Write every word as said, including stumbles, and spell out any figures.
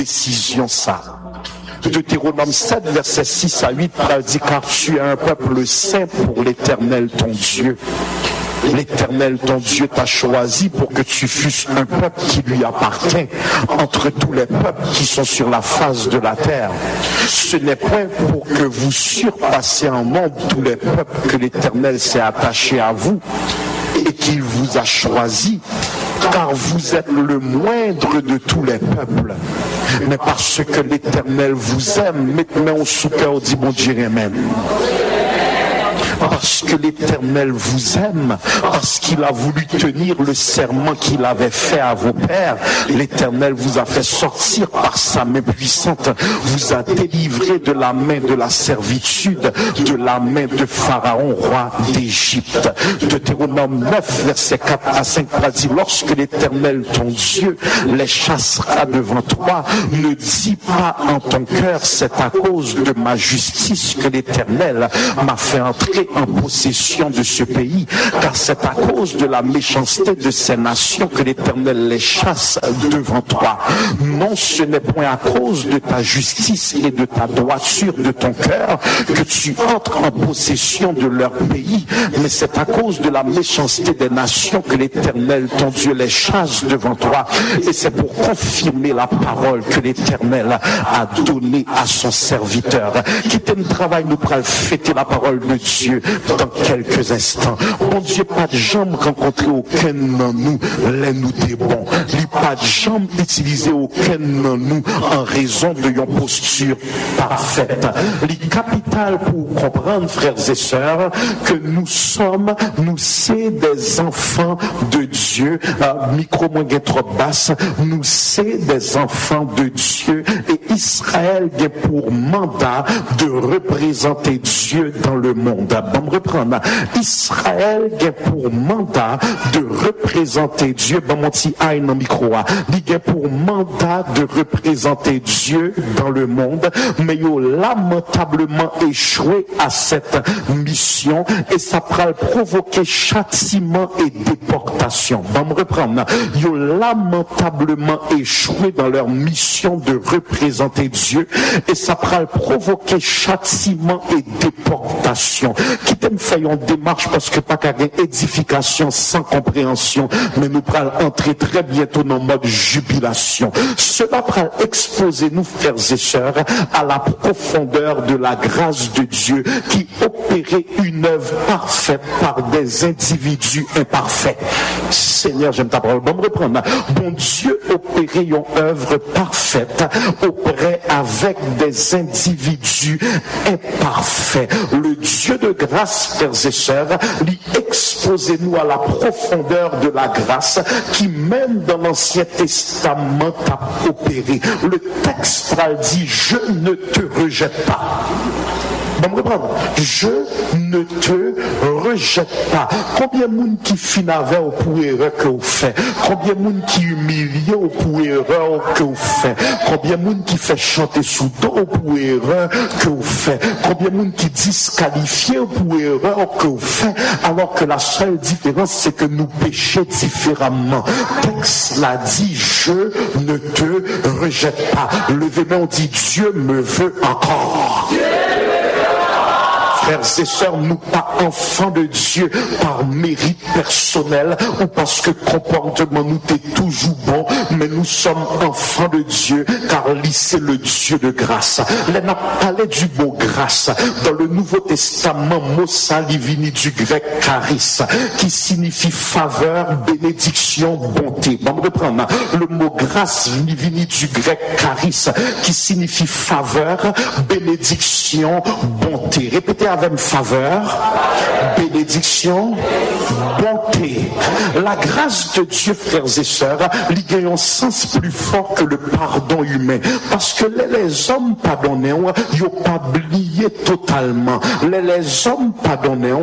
décision ça. Deutéronome sept, versets six à huit, il dit, car tu es un peuple saint pour l'Éternel ton Dieu. L'Éternel ton Dieu t'a choisi pour que tu fusses un peuple qui lui appartient entre tous les peuples qui sont sur la face de la terre. Ce n'est point pour que vous surpassiez en nombre tous les peuples que l'Éternel s'est attaché à vous et qu'il vous a choisi, car vous êtes le moindre de tous les peuples. Mais parce que l'Éternel vous aime, maintenant au souper, on dit bon Dieu, amen. Parce que l'Éternel vous aime, parce qu'il a voulu tenir le serment qu'il avait fait à vos pères, l'Éternel vous a fait sortir par sa main puissante, vous a délivré de la main de la servitude, de la main de Pharaon, roi d'Égypte. Deutéronome neuf, versets quatre à cinq, dit, lorsque l'Éternel ton Dieu les chassera devant toi, ne dis pas en ton cœur, c'est à cause de ma justice que l'Éternel m'a fait entrer en possession de ce pays, car c'est à cause de la méchanceté de ces nations que l'Éternel les chasse devant toi. Non, ce n'est point à cause de ta justice et de ta droiture de ton cœur que tu entres en possession de leur pays, mais c'est à cause de la méchanceté des nations que l'Éternel ton Dieu les chasse devant toi. Et c'est pour confirmer la parole que l'Éternel a donnée à son serviteur. Quittez le travail, nous pourrons fêter la parole de Dieu dans quelques instants. Bon Dieu, pas de jambes rencontrer aucun de nous, les nous des bons. Il pas de jambes utiliser aucun de nous en raison de une posture parfaite. Les capital pour comprendre, frères et sœurs, que nous sommes, nous c'est des enfants de Dieu. Euh, micro moins trop basse, nous c'est des enfants de Dieu et Israël a pour mandat de représenter Dieu dans le monde. Bon, me reprendre. Israël a pour mandat de représenter Dieu. Bon, mon petit aïe dans le micro. Il a pour mandat de représenter Dieu dans le monde, mais il a lamentablement échoué à cette mission et ça pourra provoquer châtiment et déportation. Bon, me reprendre. Ils ont lamentablement échoué dans leur mission de représenter Dieu et ça pourra provoquer châtiment et déportation. Qui t'aime faire une démarche parce que pas qu'à édification sans compréhension, mais nous pourrons entrer très bientôt dans le mode jubilation. Cela pourra exposer nous, frères et sœurs, à la profondeur de la grâce de Dieu qui opérait une œuvre parfaite par des individus imparfaits. Seigneur, j'aime ta parole. Bon, me reprendre. Bon Dieu opérait une œuvre parfaite, opérait avec des individus imparfaits. Le Dieu de grâce, frères et sœurs, lui exposez-nous à la profondeur de la grâce qui, même dans l'Ancien Testament, a opéré. Le texte dit, je ne te rejette pas. Bon, reprendre. Je ne te rejette pas. Combien de monde qui finavait au pour erreur que vous faites? Combien de monde qui humiliait au pour erreur que vous faites? Combien de monde qui fait chanter sous dos au pour erreur que vous faites? Combien de monde qui disqualifiait au pour erreur que vous faites? Alors que la seule différence, c'est que nous péchons différemment. Texte l'a dit, je ne te rejette pas. Levez-moi, on dit, Dieu me veut encore. Frères et sœurs, nous pas enfants de Dieu par mérite personnel ou parce que comportement nous est toujours bon, mais nous sommes enfants de Dieu car lui c'est le Dieu de grâce. Là, on a parlé du mot grâce. Dans le Nouveau Testament, mot ça vient du grec charis, qui signifie faveur, bénédiction, bonté. On va reprendre. Le mot grâce vient du grec charis, qui signifie faveur, bénédiction, bonté. Répétez avec faveur, bénédiction, bonté. La grâce de Dieu, frères et sœurs, il y a un sens plus fort que le pardon humain. Parce que les, les hommes pardonnés, ils n'ont pas oublié totalement. Les, les hommes pardonnés,